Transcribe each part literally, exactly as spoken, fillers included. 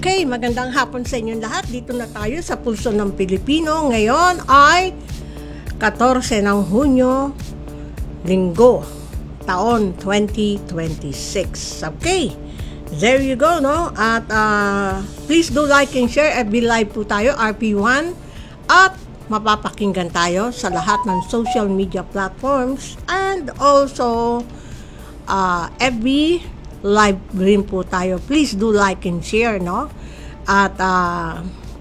Okay, magandang hapon sa inyong lahat. Dito na tayo sa Pulso ng Pilipino. Ngayon ay fourteen ng Hunyo, Linggo, taon twenty twenty-six. Okay, there you go, no? At uh, please do like and share. F B Live po tayo, R P one. At mapapakinggan tayo sa lahat ng social media platforms. And also, uh, F B Live rin po tayo. Please do like and share, no? At uh,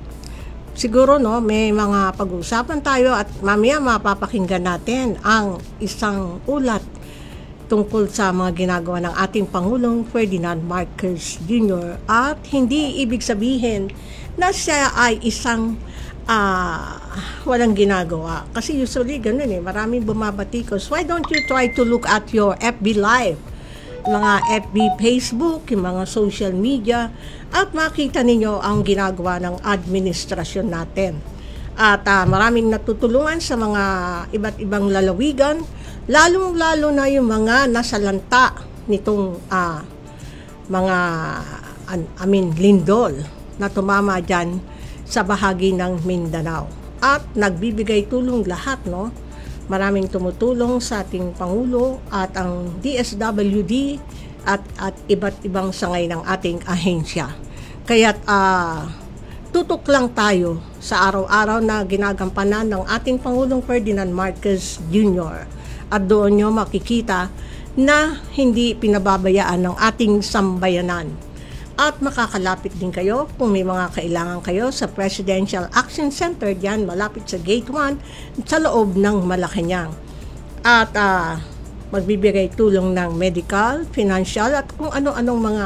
siguro, no, may mga pag-uusapan tayo at mamaya mapapakinggan natin ang isang ulat tungkol sa mga ginagawa ng ating Pangulong Ferdinand Marcos Junior At hindi ibig sabihin na siya ay isang uh, walang ginagawa. Kasi usually ganun eh, maraming bumabatikos. Why don't you try to look at your F B Live? Mga F B, Facebook, yung mga social media, at makita ninyo ang ginagawa ng administrasyon natin. At uh, maraming natutulungan sa mga iba't ibang lalawigan, lalong-lalo na yung mga nasalanta nitong uh, mga I mean, lindol na tumama dyan sa bahagi ng Mindanao. At nagbibigay tulong lahat, no? Maraming tumutulong sa ating Pangulo at ang D S W D at, at iba't ibang sangay ng ating ahensya. Kaya't uh, tutok lang tayo sa araw-araw na ginagampanan ng ating Pangulong Ferdinand Marcos Junior At doon nyo makikita na hindi pinababayaan ng ating sambayanan. At makakalapit din kayo kung may mga kailangan kayo sa Presidential Action Center diyan malapit sa Gate one sa loob ng Malacanang. At uh, magbibigay tulong ng medical, financial at kung ano-anong mga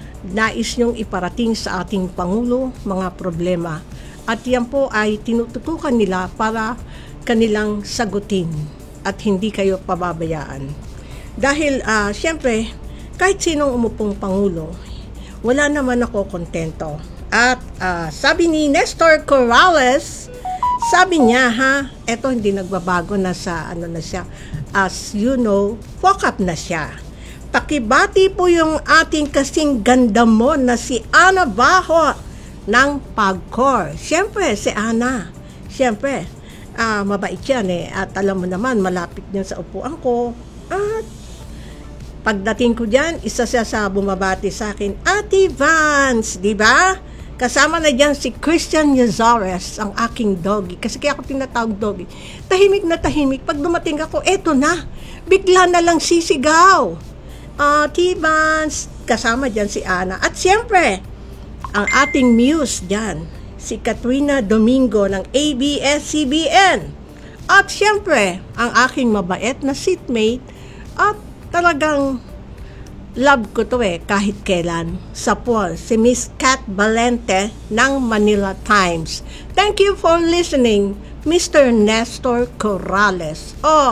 nais nyong iparating sa ating Pangulo, mga problema. At yan po ay tinututukan nila para kanilang sagutin at hindi kayo pababayaan. Dahil uh, siyempre, kahit sinong umupong Pangulo, wala naman ako kontento. At uh, sabi ni Nestor Corrales, sabi niya ha, eto hindi nagbabago na sa ano na siya. As you know, fuck up na siya. Pakibati po yung ating kasing ganda mo na si Ana Bajo ng Pagcor. Siyempre, si Ana. Siyempre, uh, mabait yan eh. At alam mo naman, malapit niya sa upuan ko. At pagdating ko dyan, isa siya sa bumabati sa akin, Ate Vance, di ba? Kasama na dyan si Christian Yazores, ang aking doggy. Kasi kaya ako tinatawag doggy. Tahimik na tahimik. Pag dumating ako, eto na. Bigla na lang sisigaw. Ate Vance, kasama dyan si Ana. At siyempre, ang ating muse dyan, si Katrina Domingo ng A B S C B N. At siyempre, ang aking mabait na seatmate at talagang love ko to eh kahit kailan sa Paul, si Miss Kat Valente ng Manila Times. Thank you for listening, Mister Nestor Corrales. Oh,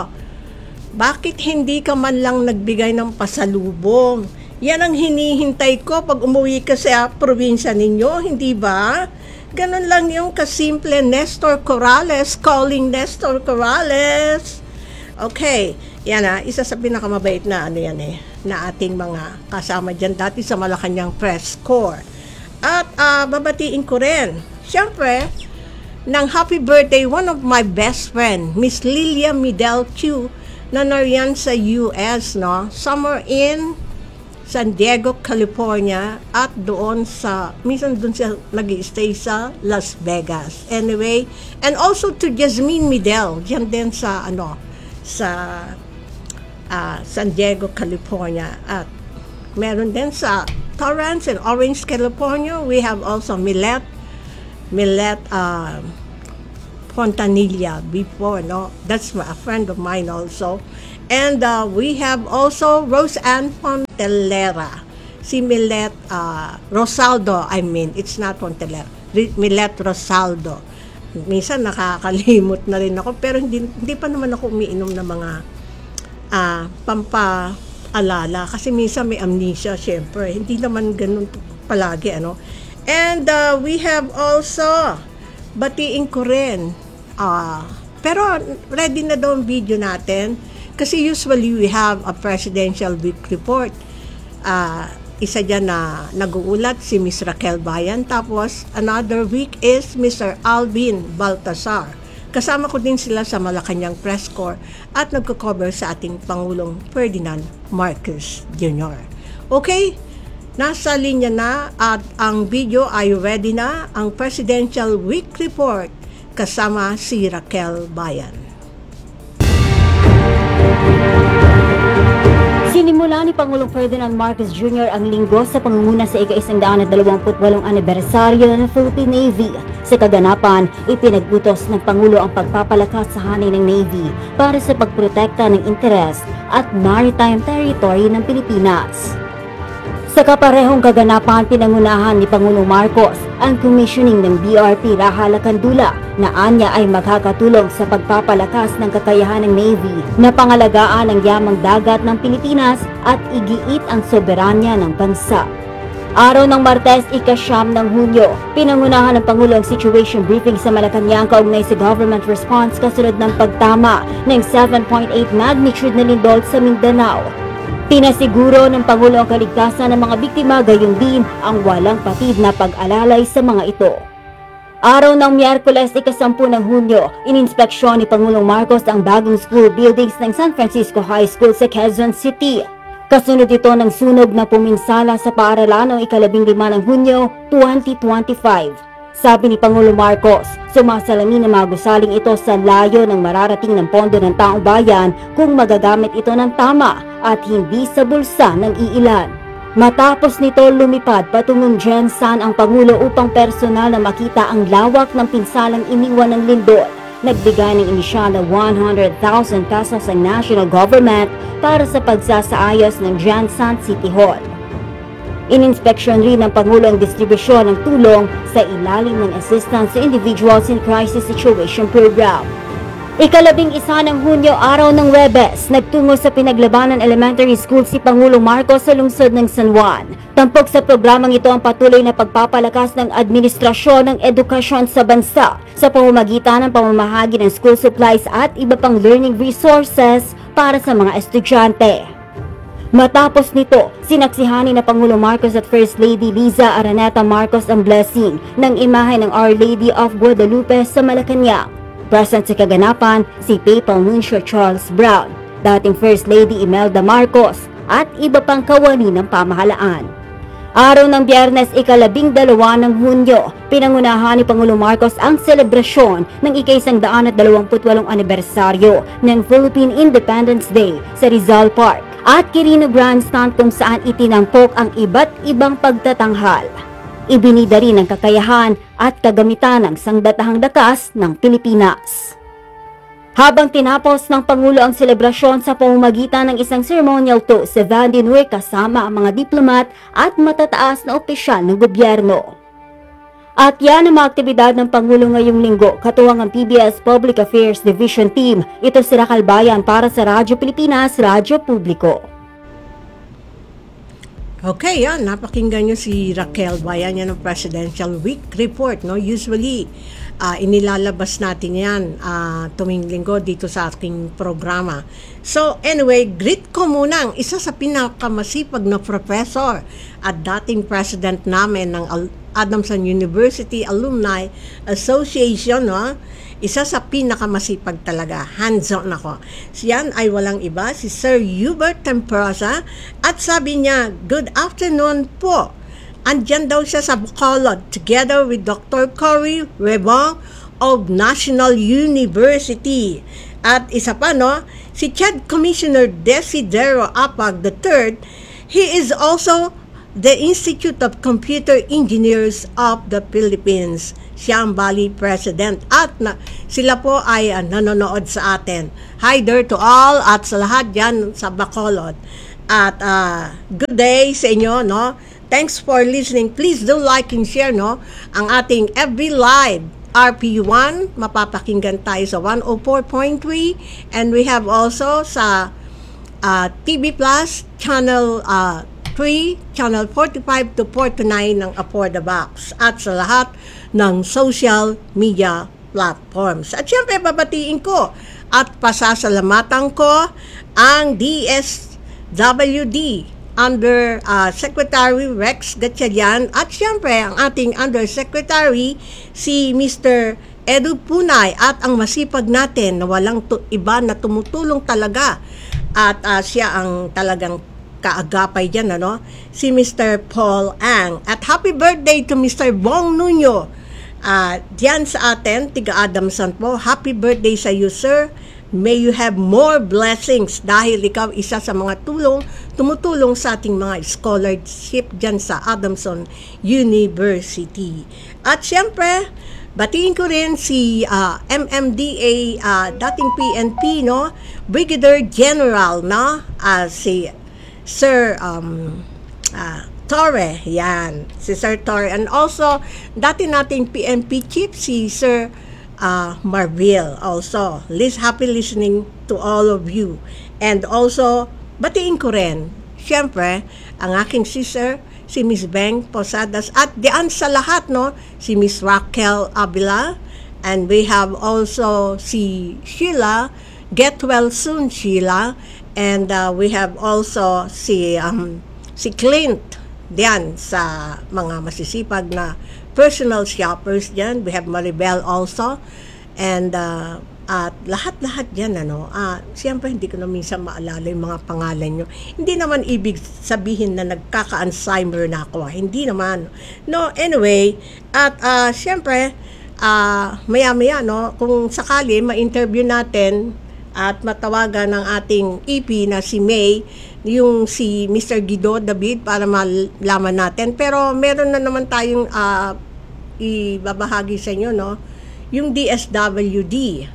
bakit hindi ka man lang nagbigay ng pasalubong? Yan ang hinihintay ko pag umuwi ka sa probinsya ninyo, hindi ba? Ganun lang yung kasimple Nestor Corrales calling Nestor Corrales. Okay, yan ah, isa sa pinakamabait na ano yan eh, na ating mga kasama dyan dati sa Malacanang Press Corps. At uh, babatiin ko rin, syempre, ng happy birthday, one of my best friend, Miss Lilia Midel Chu, na nariyan sa U S, no? Summer in San Diego, California, at doon sa, minsan doon siya nag-stay sa Las Vegas. Anyway, and also to Jasmine Midel, dyan din sa ano, sa uh, San Diego, California. At meron din sa Torrance and Orange, California. We have also Millet Millet uh, Fontanilla before, no? That's a friend of mine also. And uh, we have also Roseanne Fontelera. Si Millet uh, Rosaldo, I mean, it's not Fontelera. Millet Rosaldo. Minsan nakakalimot na rin ako, pero hindi, hindi pa naman ako umiinom ng mga uh, pampaalala kasi minsan may amnesia, syempre hindi naman ganun palagi, ano. And uh, we have also batiin ko rin uh, pero ready na daw ang video natin kasi usually we have a presidential week report uh, isa dyan na nag-uulat si Miss Raquel Bayan. Tapos another week is Mister Alvin Baltasar. Kasama ko din sila sa Malacanang Press Corps at nagko-cover sa ating Pangulong Ferdinand Marcos Junior Okay, nasa linya na at ang video ay ready na, ang Presidential Week Report kasama si Raquel Bayan. Sinimula ni Pangulong Ferdinand Marcos Junior ang linggo sa pangunguna sa ika-isang daan at dalawamput walong anibersaryo ng Philippine Navy. Sa kaganapan, ipinag-utos ng Pangulo ang pagpapalakas sa hanay ng Navy para sa pagprotekta ng interes at maritime territory ng Pilipinas. Sa kaparehong kaganapan, pinangunahan ni Pangulong Marcos ang commissioning ng B R P Raha Lacandula na anya ay magkakatulong sa pagpapalakas ng kakayahan ng Navy na pangalagaan ang yamang dagat ng Pilipinas at igiit ang soberanya ng bansa. Araw ng Martes, ikasyam ng Hunyo, pinangunahan ng Pangulo ang situation briefing sa Malacanang kaugnay sa government response kasunod ng pagtama ng seven point eight magnitude na lindol sa Mindanao. Pinasiguro ng Pangulo ang kaligtasan ng mga biktima, gayon din ang walang patid na pag-alalay sa mga ito. Araw ng Miyerkules, ikasampu ng Hunyo, ininspeksyon ni Pangulong Marcos ang bagong school buildings ng San Francisco High School sa Quezon City. Kasunod ito ng sunog na puminsala sa paaralan noong ikalabing lima ng Hunyo, twenty twenty-five. Sabi ni Pangulong Marcos, sumasalamin ang mga gusaling ito sa layo ng mararating ng pondo ng taong bayan kung magagamit ito ng tama at hindi sa bulsa ng iilan. Matapos nito lumipad patungong Jensan ang Pangulo upang personal na makita ang lawak ng pinsalang iniwan ng lindol. Nagbigay ng inisyal na one hundred thousand pesos ang national government para sa pagsasaayos ng Jensan City Hall. Ininspeksyon rin ng Pangulo ang distribusyon ng tulong sa ilalim ng Assistance to Individuals in Crisis Situation Program. Ikalabing isa ng Hunyo, araw ng Webes, nagtungo sa Pinaglabanan Elementary School si Pangulong Marcos sa lungsod ng San Juan. Tampok sa programang ito ang patuloy na pagpapalakas ng administrasyon ng edukasyon sa bansa sa pamamagitan ng pamamahagi ng school supplies at iba pang learning resources para sa mga estudyante. Matapos nito, sinaksihan ni na Pangulong Marcos at First Lady Liza Araneta Marcos ang blessing ng imahe ng Our Lady of Guadalupe sa Malacanang. Present sa kaganapan, si Papal Nuncio Charles Brown, dating First Lady Imelda Marcos, at iba pang kawani ng pamahalaan. Araw ng Biyernes, ikalabing dalawa ng Hunyo, pinangunahan ni Pangulong Marcos ang selebrasyon ng ika-isang daan at dalawamput walong anibersaryo ng Philippine Independence Day sa Rizal Park at Quirino Grandstand kung saan itinampok ang iba't ibang pagtatanghal. Ibinida rin ang kakayahan at kagamitan ng sangdatahang lakas ng Pilipinas. Habang tinapos ng Pangulo ang selebrasyon sa pamamagitan ng isang ceremonial toast sa Vandinue kasama ang mga diplomat at matataas na opisyal ng gobyerno. At yan ang mga aktibidad ng Pangulo ngayong linggo, katuwang ang P B S Public Affairs Division Team. Ito si Raquel Bayan para sa Radyo Pilipinas, Radyo Publiko. Okay, yan. Napakinggan nyo si Raquel Bayan, yan ang Presidential Week Report. No? Usually, uh, inilalabas natin yan uh, tuming linggo dito sa ating programa. So, anyway, greet ko muna ang isa sa pinakamasipag na professor at dating president namin ng Adamson University Alumni Association, no? Isa sa pinakamasipag talaga, hands-on ako. Siyan ay walang iba, si Sir Hubert Temprosa, at sabi niya, good afternoon po. Andyan daw siya sa Bacolod together with Doctor Cory Rebong of National University. At isa pa, no, si C H E D Commissioner Desidero Apag the third, he is also the Institute of Computer Engineers of the Philippines. Siya ang Bali President at na, sila po ay uh, nanonood sa atin. Hi there to all at sa lahat dyan sa Bacolod. At uh, good day sa inyo, no? Thanks for listening. Please do like and share, no? Ang ating every live R P one, mapapakinggan tayo sa one oh four point three, and we have also sa uh, T V Plus channel uh, three, channel forty-five to forty-nine ng Afford the Box at sa lahat ng social media platforms. At syempre, babatiin ko at pasasalamatan ko ang D S W D Under uh, Secretary Rex Gatchalian at siyempre ang ating Undersecretary si Mister Edu Punay at ang masipag natin na walang tu- iba na tumutulong talaga at uh, siya ang talagang kaagapay dyan, ano? Si Mister Paul Ang. At happy birthday to Mister Bong Nuño. Uh, diyan sa atin, tiga Adamson po. Happy birthday sa you, sir. May you have more blessings dahil ikaw isa sa mga tulong, tumutulong sa ating mga scholarship dyan sa Adamson University. At siyempre, batiin ko rin si uh, M M D A, uh, dating P N P, no? Brigadier General, no? Uh, si Sir um, uh, Torre, yan. Si Sir Torre. And also, dati nating P N P Chief, si Sir uh, Marville also. Lis- happy listening to all of you. And also, batiin ko rin, siyempre, ang aking sister, si Miss Beng Posadas. At diyan sa lahat, no, si Miss Raquel Avila. And we have also si Sheila. Get well soon, Sheila. And uh, we have also si, um, si Clint. Diyan sa mga masisipag na personal shoppers diyan. We have Maribel also. And uh, at lahat-lahat diyan, ano, uh, siyempre hindi ko na minsan maalala yung mga pangalan nyo. Hindi naman ibig sabihin na nagkaka-Alzheimer na ako. Hindi naman. No, anyway, at uh, siyempre, uh, maya-maya, no, kung sakali ma-interview natin at matawagan ng ating E P na si May, yung si Mister Guido David para malaman natin. Pero meron na naman tayong uh, ibabahagi sa inyo, no? Yung D S W D.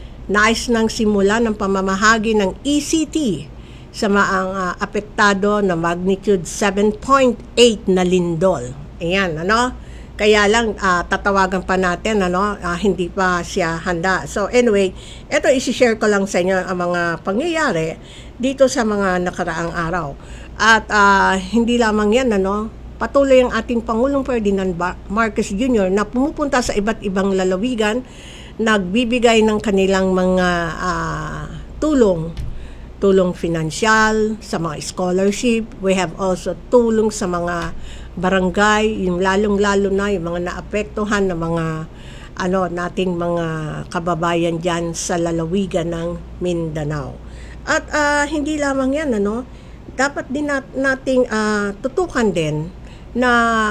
Nais nang simula ng pamamahagi ng E C T sa mga uh, apektado na magnitude seven point eight na lindol. Ayan, ano? Kaya lang, uh, tatawagan pa natin, ano, uh, hindi pa siya handa. So anyway, ito isi-share ko lang sa inyo ang mga pangyayari dito sa mga nakaraang araw. At uh, hindi lamang yan, ano, patuloy ang ating Pangulong Ferdinand Marcos Junior na pumupunta sa iba't ibang lalawigan, nagbibigay ng kanilang mga uh, tulong, tulong finansyal, sa mga scholarship. We have also tulong sa mga barangay, yung lalong-lalo na yung mga naapektuhan ng mga ano nating mga kababayan diyan sa lalawigan ng Mindanao. At uh, hindi lamang yan, ano, dapat din nat- nating uh, tutukan din na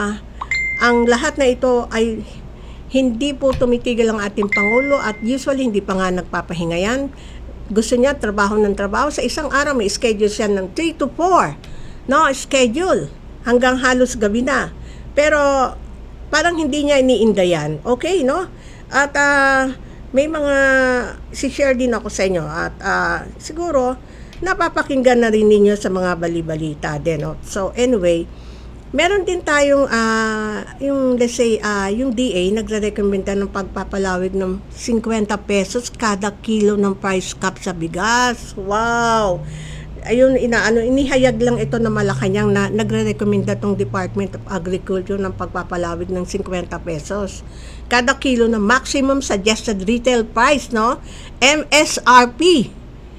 ang lahat na ito ay hindi po tumitigil ang ating Pangulo at usually hindi pa nga nagpapahinga yan. Gusto niya trabaho ng trabaho. Sa isang araw may schedule siya ng three to four. No, schedule. Hanggang halos gabi na. Pero parang hindi niya iniinda yan. Okay, no? At uh, may mga si-share din ako sa inyo. At uh, siguro, napapakinggan na rin ninyo sa mga bali-balita din. No? So anyway, meron din tayong, uh, yung let's say, uh, yung D A nagre-recommenda ng pagpapalawig ng fifty pesos kada kilo ng price cap sa bigas. Wow! Ayun, inaano, inihayag lang ito na Malacanang na nagre-recommenda tong Department of Agriculture ng pagpapalawig ng fifty pesos. Kada kilo na maximum suggested retail price, no? M S R P.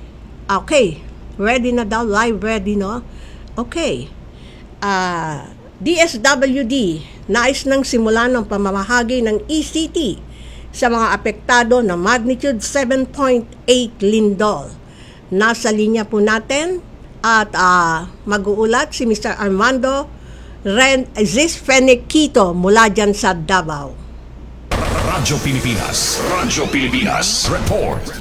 Okay. Ready na daw, live ready, no? Okay. Ah... Uh, D S W D, nais nang simulan ng pamamahagi ng E C T sa mga apektado na magnitude seven point eight lindol. Nasa linya po natin at uh, mag-uulat si Mister Armando Renziz Feniquito mula dyan sa Davao. Radyo Pilipinas, Radyo Pilipinas, report.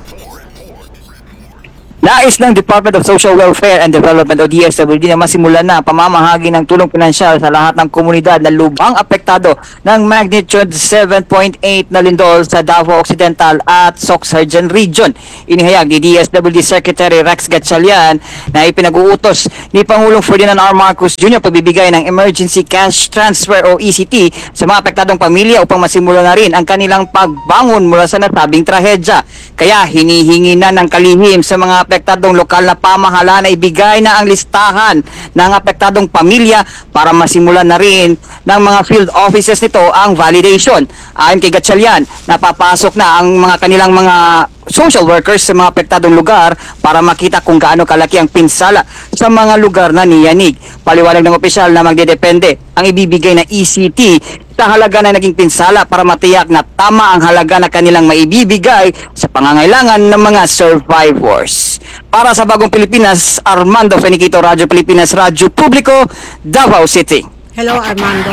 Nais ng Department of Social Welfare and Development o D S W D na masimulan na pamamahagi ng tulong pinansyal sa lahat ng komunidad na lubhang apektado ng magnitude seven point eight na lindol sa Davao Occidental at Soxargen Region. Inihayag ni D S W D Secretary Rex Gatchalian na ipinag-uutos ni Pangulong Ferdinand R. Marcos Junior pagbibigay ng Emergency Cash Transfer o E C T sa mga apektadong pamilya upang masimulan na rin ang kanilang pagbangon mula sa nasabing trahedya. Kaya hinihingi na ng kalihim sa mga apektadong lokal na pamahalaan na ibigay na ang listahan ng apektadong pamilya para masimulan na rin ng mga field offices nito ang validation. Ayon kay Gatchalian, napapasok na ang mga kanilang mga social workers sa mga apektadong lugar para makita kung gaano kalaki ang pinsala sa mga lugar na niyanig. Paliwanag ng opisyal na magdedepende ang ibibigay na E C T sa halaga na naging pinsala para matiyak na tama ang halaga na kanilang maibibigay sa pangangailangan ng mga survivors. Para sa Bagong Pilipinas, Armando Feniquito, Radyo Pilipinas, Radyo Publiko, Davao City. Hello, Armando.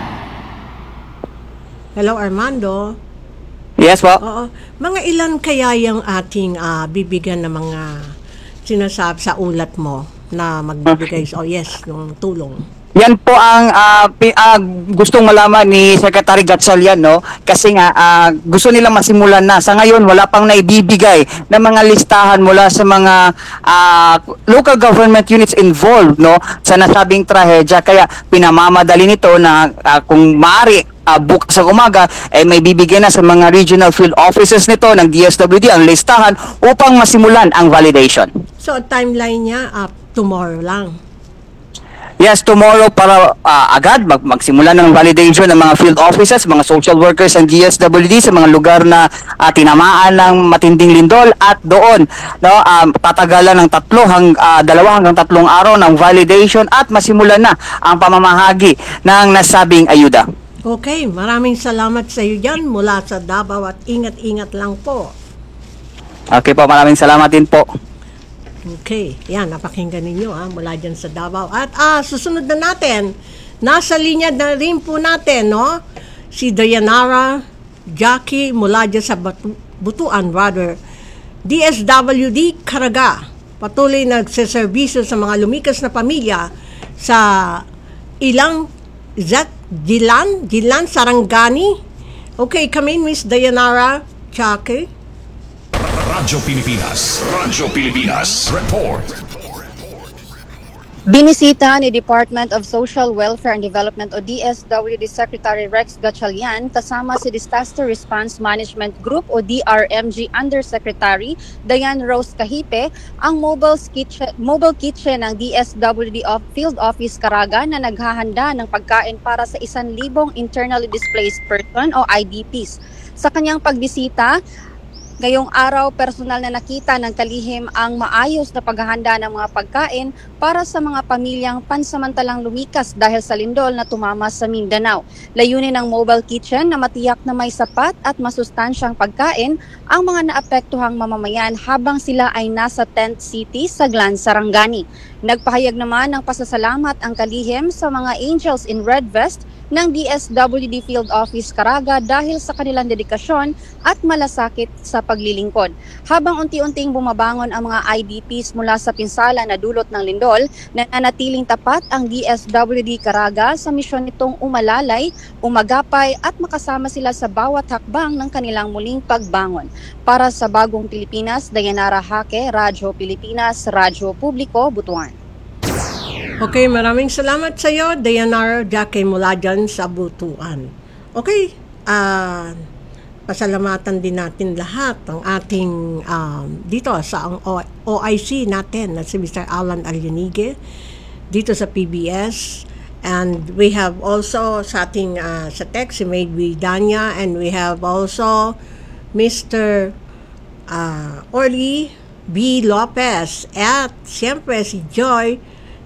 Hello, Armando. Yes po. Oo. Mga ilan kaya yung ating ah, bibigyan ng mga sinasabi sa ulat mo na magbibigay oh yes, ng tulong? Yan po ang ah, pi- ah, gustong malaman ni Secretary Gatchalian, no? Kasi nga ah, gusto nilang masimulan na. Sa ngayon wala pang naibibigay na mga listahan mula sa mga ah, local government units involved, no, sa nasabing trahedya. Kaya pinamamadali nito na ah, kung maaari Uh, bukas sa umaga ay eh, may bibigyan na sa mga regional field offices nito ng D S W D ang listahan upang masimulan ang validation. So, timeline niya up tomorrow lang. Yes, tomorrow para uh, agad mag magsimula ng validation ng mga field offices, mga social workers ng D S W D sa mga lugar na uh, tinamaan ng matinding lindol at doon no um, tatagalan ng tatlo hang uh, dalawa hanggang tatlong araw ng validation at masimulan na ang pamamahagi ng nasabing ayuda. Okay, maraming salamat sa iyo dyan mula sa Davao at ingat-ingat lang po. Okay po, maraming salamat din po. Okay, yan, napakinggan ninyo ha, mula dyan sa Davao. At ah, susunod na natin, nasa linya na rin po natin, no? Si Dayanara Jackie mula dyan sa Batu- Butuan, rather. D S W D Caraga, patuloy nagseservisyo sa mga lumikas na pamilya sa ilang Zat Gilan, Gilan, Sarangani. Okay, come in, Miss Dayanara Jackie. Radyo Pilipinas. Radyo Pilipinas. Report. Binisita ni Department of Social Welfare and Development o D S W D Secretary Rex Gatchalian kasama si Disaster Response Management Group o D R M G Undersecretary Diane Rose Cahipe ang mobile kitchen, mobile kitchen ng D S W D of Field Office Caraga na naghahanda ng pagkain para sa isang libong internally displaced person o I D Ps. Sa kanyang pagbisita, ngayong araw, personal na nakita ng kalihim ang maayos na paghahanda ng mga pagkain para sa mga pamilyang pansamantalang lumikas dahil sa lindol na tumama sa Mindanao. Layunin ng mobile kitchen na matiyak na may sapat at masustansyang pagkain ang mga naapektuhang mamamayan habang sila ay nasa tent city sa Glan, Sarangani. Nagpahayag naman ng pasasalamat ang kalihim sa mga Angels in Red Vest ng D S W D Field Office Caraga dahil sa kanilang dedikasyon at malasakit sa paglilingkod. Habang unti-unting bumabangon ang mga I D Ps mula sa pinsala na dulot ng lindol, nananatiling tapat ang D S W D Caraga sa misyon nitong umalalay, umagapay at makasama sila sa bawat hakbang ng kanilang muling pagbangon. Para sa Bagong Pilipinas, Dayanara Hake, Radyo Pilipinas, Radyo Publiko, Butuan. Okay, maraming salamat sa iyo, Dayanara Jackie mula dyan sa Butuan. Okay, ah... Uh, pasalamatan din natin lahat ng ating um, dito sa ang O I C natin na si Mister Alan Alyanigue dito sa P B S, and we have also sa ating uh, sa text si Maybe Danya, and we have also Mister Uh, Orly B. Lopez at siyempre si Joy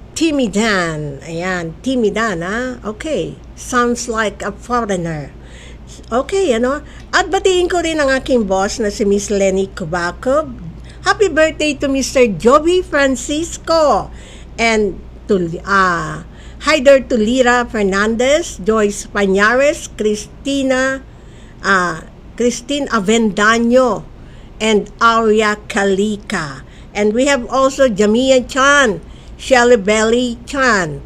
Timidan. Ayan, Timidan ha. Okay, sounds like a foreigner. Okay, ano? At batiin ko rin ang aking boss na si Miss Lenny Cubaco. Happy birthday to Mister Joby Francisco. And to uh, Haider Tulira Fernandez, Joyce Pañares, Cristina, uh, Christine Avendaño, and Aurea Kalika. And we have also Jamia Chan, Shelly Belly Chan.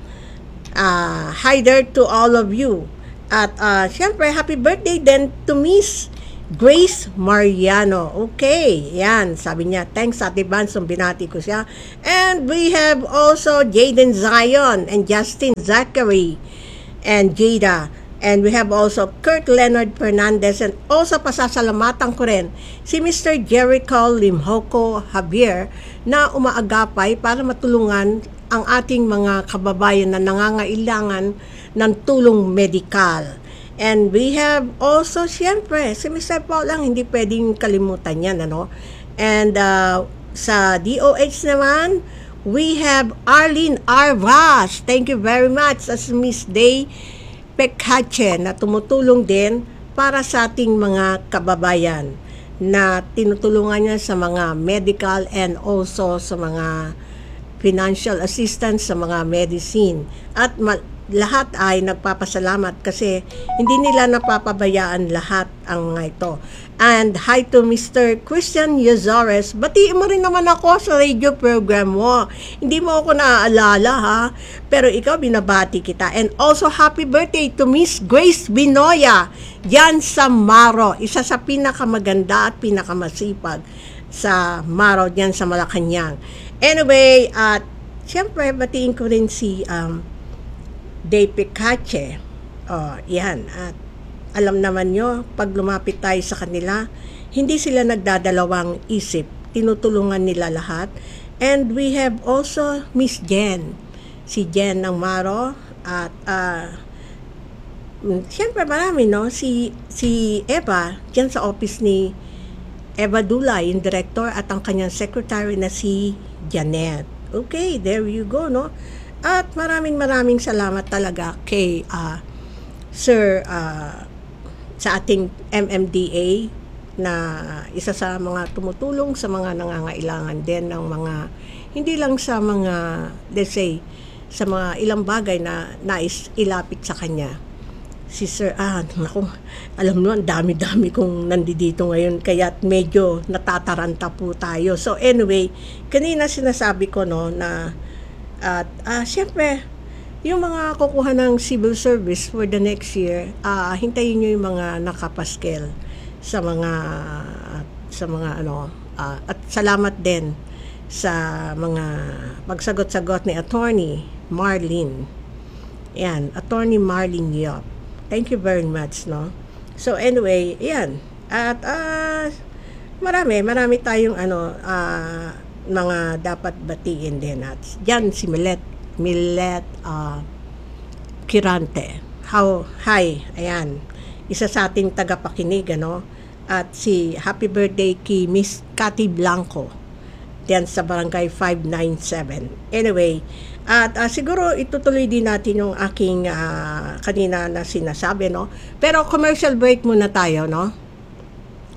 Uh, Haider to all of you. At uh, syempre, happy birthday din to Miss Grace Mariano. Okay, yan. Sabi niya, thanks Ate Bansong, binati ko siya. And we have also Jaden Zion and Justin Zachary and Jada. And we have also Kurt Leonard Fernandez, and also pasasalamatan ko rin si Mister Jericho Limhoco Javier na umaagapay para matulungan ang ating mga kababayan na nangangailangan ng tulong medikal. And we have also, siyempre, si Mister Paul lang, hindi pwedeng kalimutan yan, ano? And uh, sa D O H naman, we have Arlene Arvas. Thank you very much. As Miss Day Pekhache na tumutulong din para sa ating mga kababayan na tinutulungan niya sa mga medical and also sa mga financial assistance sa mga medicine. At ma- lahat ay nagpapasalamat kasi hindi nila napapabayaan lahat ang mga ito. And hi to Mister Christian Yazores. Batiin mo rin naman ako sa radio program mo. Hindi mo ako naaalala ha, pero ikaw binabati kita. And also happy birthday to Miss Grace Binoya diyan sa Maro. Isa sa pinakamaganda at pinakamasipag sa Maro diyan sa Malacanang. Anyway, at siyempre batiin ko rin si um, Day Pikache. Oh, yan. At alam naman nyo, pag lumapit tayo sa kanila, hindi sila nagdadalawang isip. Tinutulungan nila lahat. And we have also Miss Jen. Si Jen ng Maro. At uh, siyempre marami, no? Si, si Eva, dyan sa office ni Eva Dulay, yung director, at ang kanyang secretary na si Janet. Okay, there you go, no? At maraming maraming salamat talaga kay uh, Sir uh, sa ating M M D A na isa sa mga tumutulong sa mga nangangailangan din ng mga, hindi lang sa mga, let's say, sa mga ilang bagay na nais ilapit sa kanya. Si Sir, ah, naku, alam mo, ang dami-dami kong nandito ngayon, kaya medyo natataranta po tayo. So anyway, kanina sinasabi ko, no, na at uh, siyempre, yung mga kukuha ng civil service for the next year, uh, hintayin nyo yung mga nakapaskel sa mga sa mga ano, uh, at salamat din sa mga pagsagot-sagot ni Attorney Marlene. Yan, Attorney Marlene Yop. Thank you very much, no? So anyway, yan. At uh, marami, marami tayong ano, uh, mga dapat batiin din. At dyan si Milet Milet uh, Kirante. How, hi, ayan. Isa sa ating tagapakinig, ano? At si happy birthday kay Miss Cathy Blanco. Diyan sa barangay five ninety-seven. Anyway, at uh, siguro itutuloy din natin yung aking uh, kanina na sinasabi, no? Pero commercial break muna tayo, no?